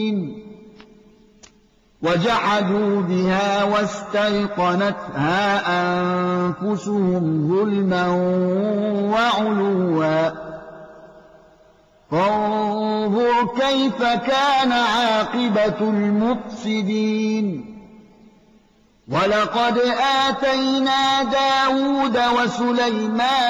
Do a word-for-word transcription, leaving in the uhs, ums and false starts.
وجحدوا بها واستيقنتها أنفسهم ظلما وعلوا فانظر كيف كان عاقبة المفسدين ولقد آتينا داود وسليمان